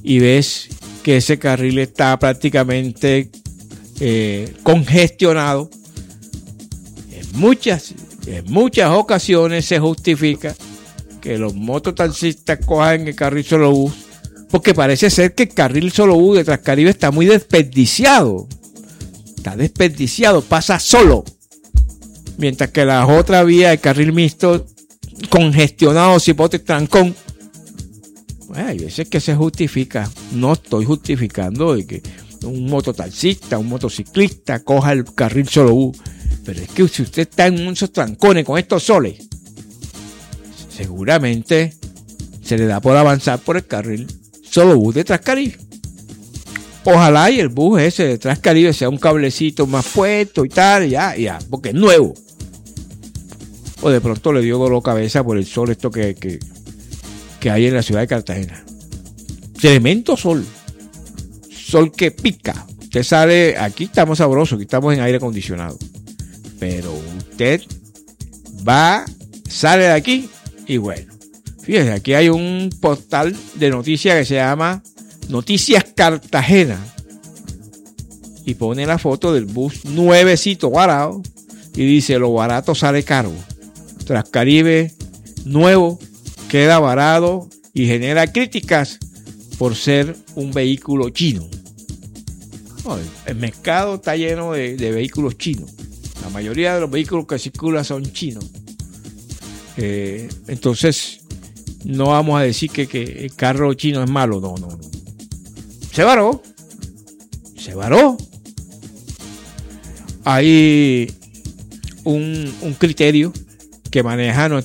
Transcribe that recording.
y ves que ese carril está prácticamente congestionado. En muchas ocasiones se justifica que los mototaxistas cojan el carril solo bus, porque parece ser que el carril solo bus de Transcaribe está muy desperdiciado. Está desperdiciado, pasa solo. Mientras que las otras vías, el carril mixto, congestionado, cipote, trancón. Bueno, hay veces que se justifica. No estoy justificando de que un mototaxista, un motociclista coja el carril solo bus. Pero es que si usted está en esos trancones con estos soles, seguramente se le da por avanzar por el carril solo bus de Transcaribe. Ojalá y el bus ese de Transcaribe sea un cablecito más puesto y tal, ya, porque es nuevo. O de pronto le dio dolor de cabeza por el sol esto que hay en la ciudad de Cartagena. Tremendo sol. Sol que pica. Usted sale, aquí estamos sabrosos, aquí estamos en aire acondicionado. Pero usted sale de aquí y bueno. Fíjense, aquí hay un portal de noticias que se llama Noticias Cartagena. Y pone la foto del bus nuevecito varado y dice: lo barato sale caro. Transcaribe nuevo queda varado y genera críticas por ser un vehículo chino. El mercado está lleno de vehículos chinos. La mayoría de los vehículos que circulan son chinos. Entonces, no vamos a decir que el carro chino es malo. No. Se varó. Hay un criterio que maneja